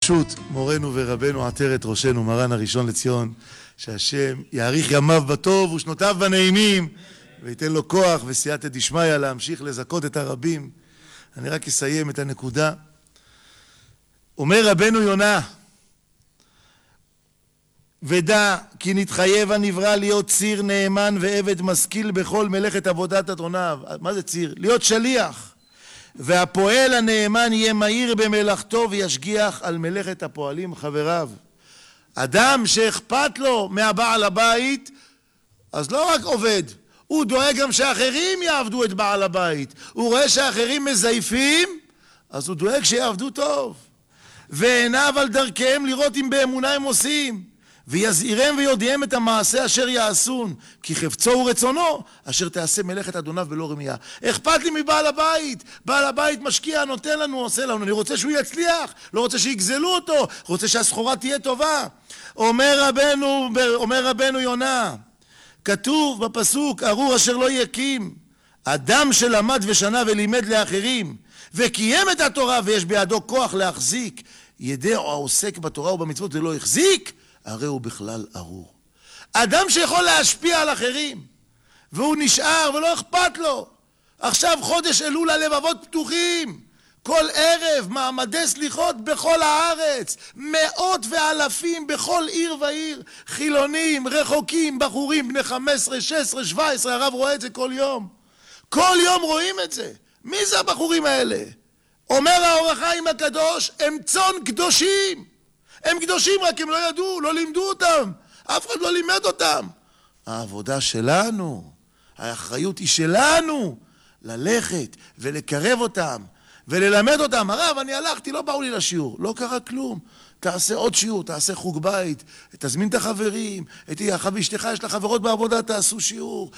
ברשות מורנו ורבנו עטרת ראשנו מרן הראשון לציון, שהשם יאריך ימיו בטוב ושנותיו בנעימים ויתן לו כוח וסייעתא דשמיא להמשיך לזכות את הרבים. אני רק אסיים את הנקודה. אומר רבנו יונה, ודע כי נתחייב הנברא להיות ציר נאמן ועבד משכיל בכל מלאכת עבודת אדוניו. מה זה ציר? להיות שליח. והפועל הנאמן יהיה מהיר במלאכתו וישגיח על מלאכת הפועלים חבריו. אדם שאכפת לו מהבעל הבית, אז לא רק עובד, הוא דואג גם שאחרים יעבדו את בעל הבית. הוא רואה שאחרים מזייפים, אז הוא דואג שיעבדו טוב. ועיניו על דרכיהם לראות אם באמונה הם עושים. ויזהירם ויודיעם את המעשה אשר יעשון, כי חפצו ורצונו אשר תעשה מלאכת אדוניו בלא רמייה. אכפת לי מבעל הבית, בעל הבית משקיע, נותן לנו, עושה לנו, אני רוצה שהוא יצליח, לא רוצה שיגזלו אותו, רוצה שהסחורה תהיה טובה. אומר רבנו יונה, כתוב בפסוק, ארור אשר לא יקים, אדם שלמד ושנה ולימד לאחרים וקיים את התורה ויש בידו כוח להחזיק ידי העוסק בתורה ובמצוות ולא החזיק, הרי הוא בכלל ארור. אדם שיכול להשפיע על אחרים והוא נשאר ולא אכפת לו. עכשיו חודש אלול הלבבות פתוחים, כל ערב מעמדי סליחות בכל הארץ, מאות ואלפים בכל עיר ועיר, חילונים, רחוקים, בחורים בני 15, 16, 17, הרב רואה את זה כל יום. כל יום רואים את זה. מי זה הבחורים האלה? אומר האור החיים הקדוש, הם צאן קדושים. הם קדושים, רק הם לא ידעו, לא לימדו אותם, אף אחד לא לימד אותם. העבודה שלנו, האחריות היא שלנו, ללכת ולקרב אותם וללמד אותם. הרב, אני הלכתי, לא באו לי לשיעור, לא קרה כלום. תעשה עוד שיעור, תעשה חוג בית, תזמין את החברים, אשתך יש לה חברות בעבודה, תעשו שיעור,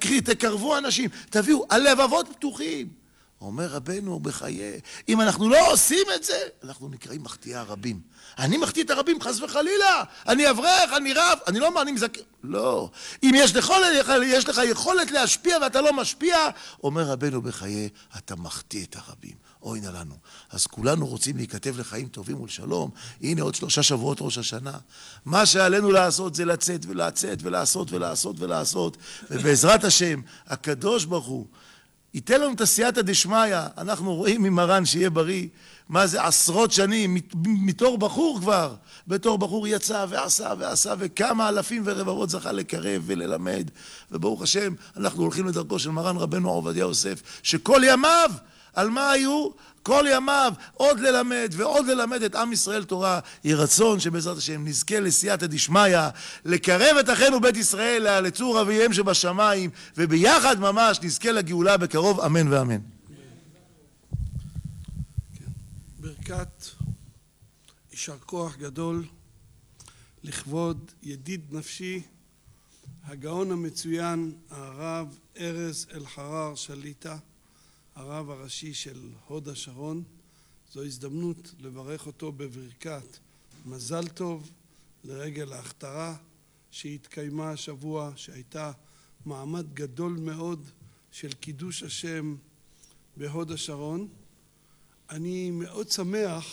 תקרבו אנשים, תביאו, הלבבות פתוחים. אומר רבנו בחיי, אם אנחנו לא עושים את זה, אנחנו נקראים מחטיאי הרבים. אני מחטיא את הרבים חס וחלילה, אני אברך, אני רב, אני לא אומר, אני מזכר. לא. אם יש לך יכולת להשפיע ואתה לא משפיע, אומר רבנו בחיי, אתה מחטיא את הרבים. אוי נא לנו. אז כולנו רוצים להיכתב לחיים טובים ולשלום. הנה עוד 3 שבועות ראש השנה. מה שעלינו לעשות זה לצאת ולצאת ולעשות ולעשות ולעשות. ובעזרת השם, הקדוש ברוך הוא, ייתן לנו את הסייעתא דשמיא. אנחנו רואים ממרן שיהיה בריא, מה זה עשרות שנים, מתור בחור כבר, בתור בחור יצא ועשה ועשה, וכמה אלפים ורבבות זכה לקרב וללמד, וברוך השם, אנחנו הולכים לדרכו של מרן רבנו עובדיה יוסף, שכל ימיו, על מה היו? כל ימיו עוד ללמד ועוד ללמד את עם ישראל תורה. יהי רצון שבעזרת השם נזכה לסייעתא דשמיא, לקרב את אחינו בית ישראל לצור אביהם שבשמיים, וביחד ממש נזכה לגאולה בקרוב, אמן ואמן. ברכת יישר כוח גדול לכבוד ידיד נפשי, הגאון המצוין הרב ארז אלחרר שליטה, הרב הראשי של הוד השרון. זו הזדמנות לברך אותו בברכת מזל טוב לרגל ההכתרה שהתקיימה השבוע, שהייתה מעמד גדול מאוד של קידוש השם בהוד השרון. אני מאוד שמח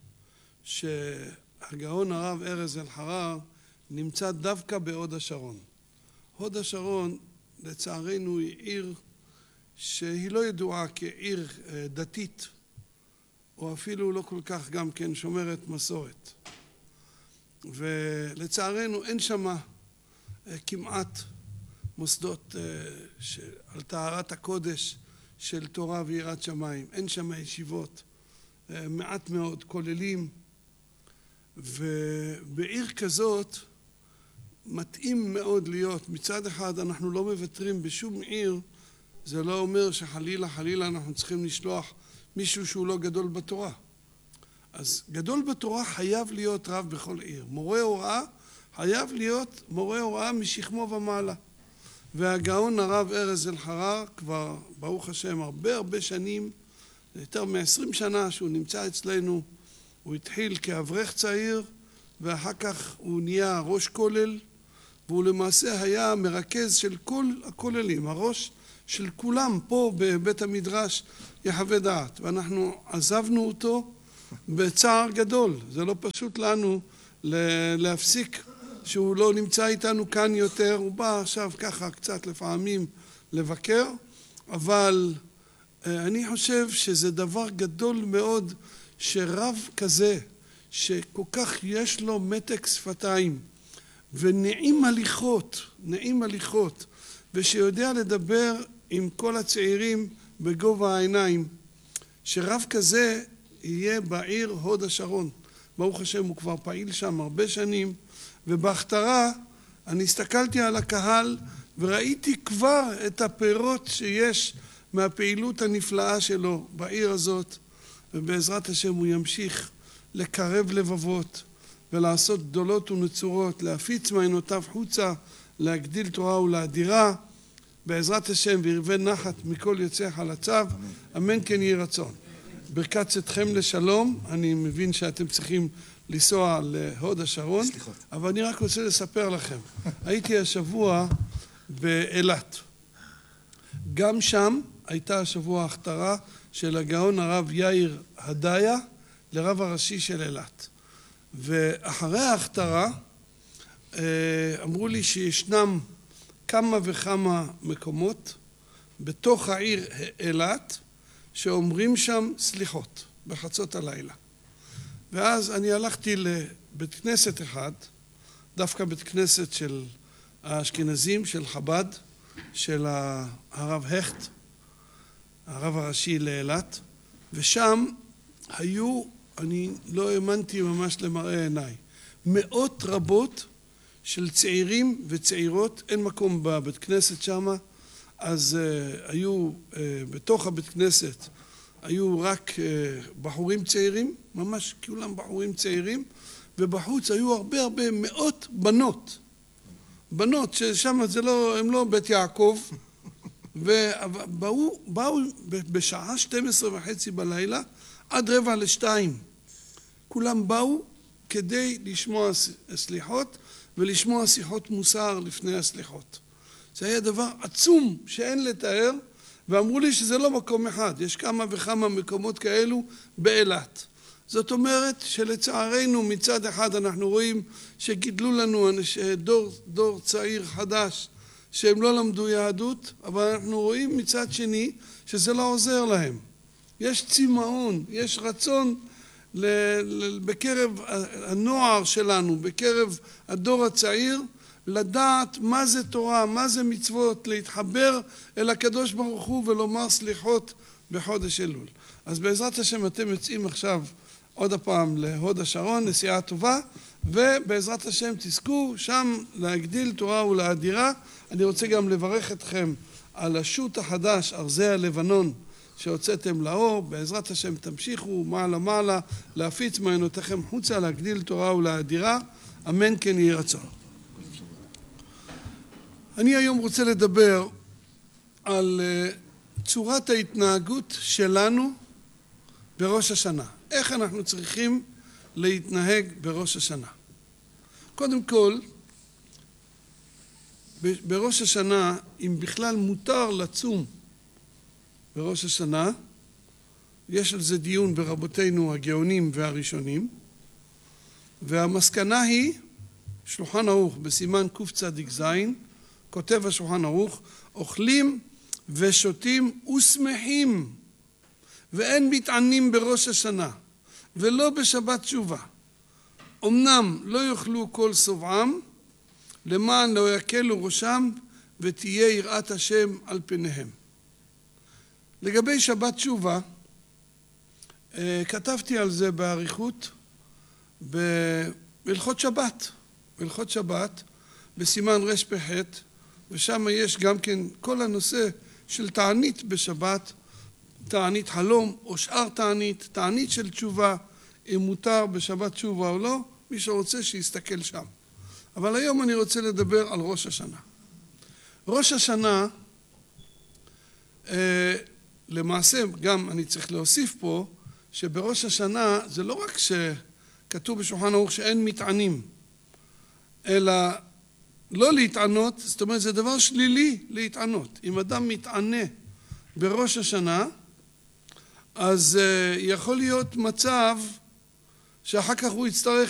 שהגאון הרב ארז אלחרר נמצא דווקא בהוד השרון. הוד השרון לצערנו היא עיר שהיא לא ידועה כעיר דתית, או אפילו לא כל כך גם כן שומרת מסורת. ולצערנו אין שמה כמעט מוסדות על טהרת הקודש של תורה ויראת שמיים. אין שמה ישיבות, מעט מאוד כוללים. ובעיר כזאת מתאים מאוד להיות, מצד אחד אנחנו לא מוותרים בשום עיר, זה לא אומר שחלילה אנחנו צריכים לשלוח מישהו שהוא לא גדול בתורה. אז גדול בתורה חייב להיות רב בכל עיר. מורה הוראה חייב להיות מורה הוראה משכמו ומעלה. והגאון הרב ארז אלחרר כבר ברוך השם הרבה שנים, יותר מ-20 שנה שהוא נמצא אצלנו. הוא התחיל כאברך צעיר ואחר כך הוא נהיה ראש כולל, והוא למעשה היה מרכז של כל הכוללים, הראש של כולם פה בבית המדרש יחווה דעת. ואנחנו עזבנו אותו בצער גדול. זה לא פשוט לנו להפסיק שהוא לא נמצא איתנו כאן יותר. הוא בא עכשיו ככה קצת לפעמים לבקר, אבל אני חושב שזה דבר גדול מאוד שרב כזה, שכל כך יש לו מתק שפתיים ונעים הליכות, ושיודע לדבר עם כל הצעירים בגובה העיניים, שרב כזה יהיה בעיר הוד השרון. ברוך השם, הוא כבר פעיל שם הרבה שנים, ובהכתרה אני הסתכלתי על הקהל וראיתי כבר את הפירות שיש מהפעילות הנפלאה שלו בעיר הזאת, ובעזרת השם הוא ימשיך לקרב לבבות ולעשות גדולות ונצורות, להפיץ מעיינותיו חוצה, להגדיל תורה ולאדירה, בעזרת השם, וירווה נחת מכל יוצא חלציו, אמן כן יהי רצון. ברכת צאתכם לשלום. אני מבין שאתם צריכים לנסוע להוד השרון, אבל אני רק רוצה לספר לכם, הייתי השבוע באילת. גם שם הייתה השבוע ההכתרה של הגאון הרב יאיר הדיה לרב הראשי של אילת. ואחרי ההכתרה אמרו לי שישנם כמה וכמה מקומות בתוך העיר אילת שאומרים שם סליחות בחצות הלילה. ואז אני הלכתי לבית כנסת אחד, דווקא בית כנסת של האשכנזים, של חב"ד, של הרב הכט, הרב הראשי לאילת, ושם היו, אני לא האמנתי ממש למראה עיניי, מאות רבות של צעירים וצעירות, אין מקום בבית כנסת שם, אז היו בתוך הבית כנסת, היו רק בחורים צעירים, ממש כולם בחורים צעירים, ובחוץ היו הרבה מאות בנות ששם זה לא, הם לא בית יעקב, ובאו בשעה 12:30 בלילה עד 1:45. כולם באו כדי לשמוע סליחות ולשמוע שיחות מוסר לפני הסליחות. זה היה דבר עצום שאין לתאר, ואמרו לי שזה לא מקום אחד, יש כמה וכמה מקומות כאלו באילת. זאת אומרת שלצערנו מצד אחד אנחנו רואים שגידלו לנו דור צעיר חדש שהם לא למדו יהדות, אבל אנחנו רואים מצד שני שזה לא עוזר להם. יש צמאון, יש רצון בקרב הנוער שלנו, בקרב הדור הצעיר, לדעת מה זה תורה, מה זה מצוות, להתחבר אל הקדוש ברוך הוא ולומר סליחות בחודש אלול. אז בעזרת השם אתם יוצאים עכשיו עוד הפעם להוד השרון, נסיעה טובה, ובעזרת השם תזכו שם להגדיל תורה ולאדירה. אני רוצה גם לברך אתכם על השו"ת החדש, ארזי הלבנון, שהוצאתם לאור. בעזרת השם תמשיכו מעלה להפיץ מעיינותיכם חוצה, להגדיל תורה ולאדירה, אמן כן יהי רצון. אני היום רוצה לדבר על צורת ההתנהגות שלנו בראש השנה. איך אנחנו צריכים להתנהג בראש השנה. קודם כל, בראש השנה, אם בכלל מותר לצום בראש השנה, יש על זה דיון ברבותינו הגאונים והראשונים, והמסקנה היא, שולחן ערוך בסימן קצ"ז, כותב השולחן ערוך, אוכלים ושותים ושמחים, ואין מתענים בראש השנה, ולא בשבת תשובה. אמנם לא יאכלו כל סובעם, למען לא יקלו ראשם, ותהיה יראת השם על פניהם. לגבי שבת תשובה, כתבתי על זה באריכות בהלכות שבת. בהלכות שבת, בסימן רפ"ח, ושם יש גם כן כל הנושא של תענית בשבת, תענית חלום או שאר תענית, תענית של תשובה, אם מותר בשבת תשובה או לא, מי שרוצה שיסתכל שם. אבל היום אני רוצה לדבר על ראש השנה. ראש השנה, למעשה גם אני צריך להוסיף פה, שבראש השנה זה לא רק שכתוב בשולחן ערוך שאין מתענים, אלא לא להתענות, זאת אומרת זה דבר שלילי להתענות. אם אדם מתענה בראש השנה, אז יכול להיות מצב שאחר כך הוא יצטרך